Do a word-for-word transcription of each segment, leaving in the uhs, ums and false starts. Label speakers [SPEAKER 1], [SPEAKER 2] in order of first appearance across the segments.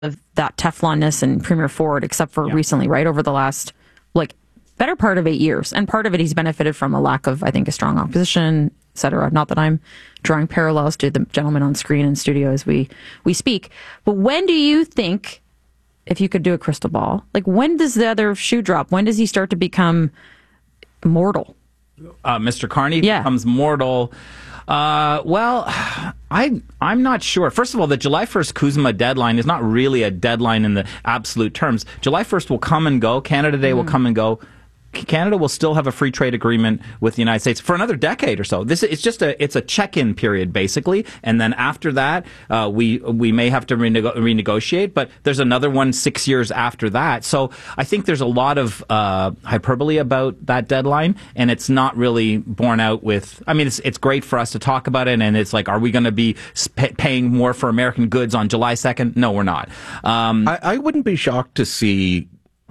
[SPEAKER 1] of that Teflonness in Premier Ford, except for yeah. recently, right? Over the last, like, better part of eight years. And part of it, he's benefited from a lack of, I think, a strong opposition, et cetera. Not that I'm drawing parallels to the gentleman on screen in studio as we, we speak. But when do you think, if you could do a crystal ball, like, when does the other shoe drop? When does he start to become mortal?
[SPEAKER 2] Uh, Mister Carney
[SPEAKER 1] yeah.
[SPEAKER 2] becomes mortal. Uh, well, I, I'm not sure. First of all, the July first CUSMA deadline is not really a deadline in the absolute terms. July first will come and go. Canada Day mm. will come and go. Canada will still have a free trade agreement with the United States for another decade or so. This it's just a it's a check-in period basically, and then after that, uh, we we may have to renego- renegotiate. But there's another one six years after that. So I think there's a lot of uh, hyperbole about that deadline, and it's not really borne out with. I mean, it's it's great for us to talk about it, and it's like, are we going to be sp- paying more for American goods on July second? No, we're not. Um,
[SPEAKER 3] I, I wouldn't be shocked to see.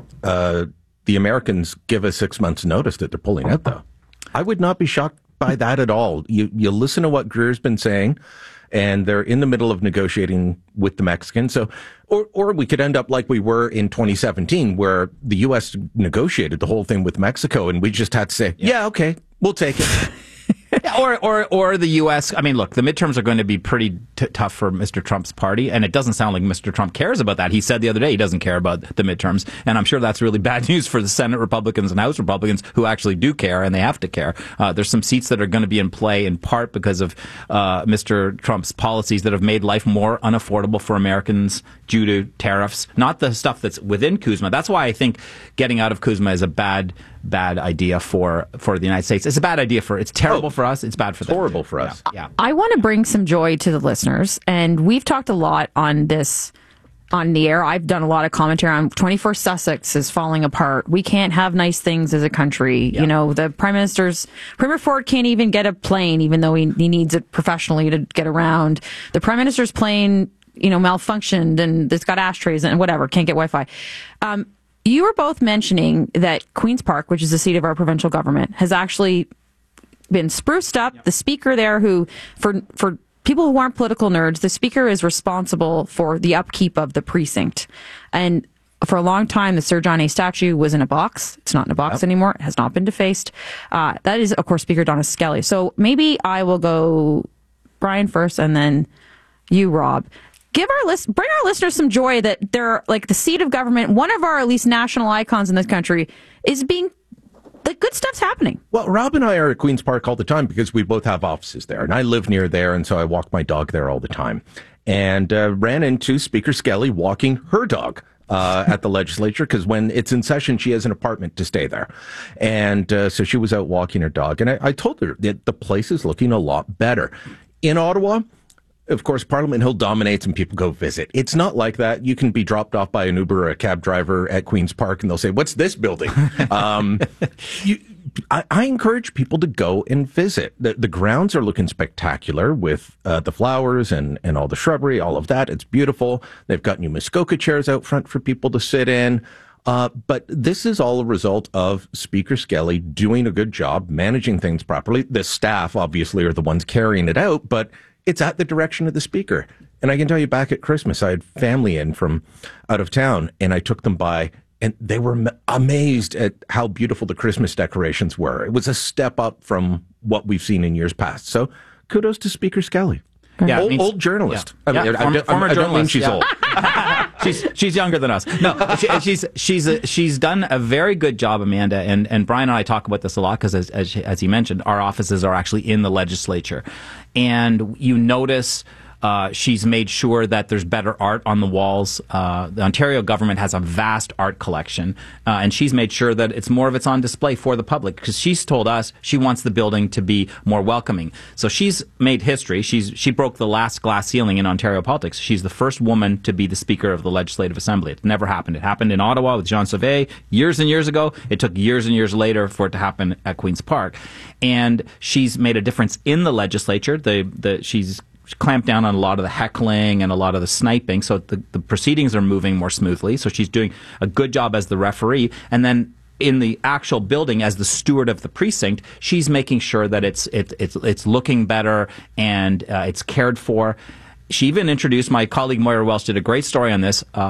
[SPEAKER 3] Uh, The Americans give us six months' notice that they're pulling out, though. I would not be shocked by that at all. You you listen to what Greer's been saying, and they're in the middle of negotiating with the Mexicans. So, or or we could end up like we were in twenty seventeen, where the U S negotiated the whole thing with Mexico, and we just had to say, yeah, yeah okay, we'll take it.
[SPEAKER 2] Yeah, or, or or the U S I mean, look, the midterms are going to be pretty t- tough for Mister Trump's party, and it doesn't sound like Mister Trump cares about that. He said the other day he doesn't care about the midterms, and I'm sure that's really bad news for the Senate Republicans and House Republicans who actually do care, and they have to care. Uh, there's some seats that are going to be in play in part because of uh, Mister Trump's policies that have made life more unaffordable for Americans due to tariffs, not the stuff that's within CUSMA. That's why I think getting out of CUSMA is a bad bad idea for, for the United States. It's a bad idea for, it's terrible oh, for us, it's bad for them.
[SPEAKER 3] Horrible for us.
[SPEAKER 2] Yeah. yeah.
[SPEAKER 1] I want to bring some joy to the listeners, and we've talked a lot on this on the air. I've done a lot of commentary on twenty-first Sussex is falling apart. We can't have nice things as a country. Yeah. You know, the Prime Minister's, Premier Ford can't even get a plane, even though he, he needs it professionally to get around. The Prime Minister's plane, you know, malfunctioned, and it's got ashtrays and whatever, can't get Wi-Fi. Um, You were both mentioning that Queen's Park, which is the seat of our provincial government, has actually been spruced up. Yeah. The speaker there, who, for for people who aren't political nerds, the speaker is responsible for the upkeep of the precinct. And for a long time, the Sir John A. statue was in a box. It's not in a box yep. anymore. It has not been defaced. Uh, that is, of course, Speaker Donna Skelly. So maybe I will go Brian first, and then you, Rob. Give our list, bring our listeners some joy that they're like the seat of government. One of our at least national icons in this country is being, the good stuff's happening.
[SPEAKER 3] Well, Rob and I are at Queen's Park all the time because we both have offices there, and I live near there, and so I walk my dog there all the time. And uh, ran into Speaker Skelly walking her dog uh, at the legislature because when it's in session, she has an apartment to stay there, and uh, so she was out walking her dog. And I, I told her that the place is looking a lot better in Ottawa. Of course, Parliament Hill dominates and people go visit. It's not like that. You can be dropped off by an Uber or a cab driver at Queen's Park and they'll say, what's this building? um, you, I, I encourage people to go and visit. The, the grounds are looking spectacular with uh, the flowers and, and all the shrubbery, all of that. It's beautiful. They've got new Muskoka chairs out front for people to sit in. Uh, but this is all a result of Speaker Skelly doing a good job, managing things properly. The staff, obviously, are the ones carrying it out, but it's at the direction of the speaker. And I can tell you, back at Christmas, I had family in from out of town, and I took them by, and they were m- amazed at how beautiful the Christmas decorations were. It was a step up from what we've seen in years past. So kudos to Speaker Skelly.
[SPEAKER 2] Yeah,
[SPEAKER 3] old,
[SPEAKER 2] means,
[SPEAKER 3] old journalist.
[SPEAKER 2] Yeah.
[SPEAKER 3] I, mean,
[SPEAKER 2] yeah,
[SPEAKER 3] I,
[SPEAKER 2] former,
[SPEAKER 3] I,
[SPEAKER 2] former
[SPEAKER 3] I don't mean she's
[SPEAKER 2] yeah.
[SPEAKER 3] old.
[SPEAKER 2] she's she's younger than us. No, she, she's she's a, she's done a very good job, Amanda. And, and Brian and I talk about this a lot because, as, as as he mentioned, our offices are actually in the legislature, and you notice. Uh, she's made sure that there's better art on the walls. Uh, the Ontario government has a vast art collection, uh, and she's made sure that it's more of it's on display for the public because she's told us she wants the building to be more welcoming. So she's made history. She's she broke the last glass ceiling in Ontario politics. She's the first woman to be the Speaker of the Legislative Assembly. It never happened. It happened in Ottawa with Jean Sauvé years and years ago. It took years and years later for it to happen at Queen's Park, and she's made a difference in the legislature. The the she's clamped down on a lot of the heckling and a lot of the sniping, so the, the proceedings are moving more smoothly. So she's doing a good job as the referee, and then in the actual building as the steward of the precinct, she's making sure that it's it, it's it's looking better and uh, it's cared for. she even introduced my colleague Moira Welsh did a great story on this. Uh,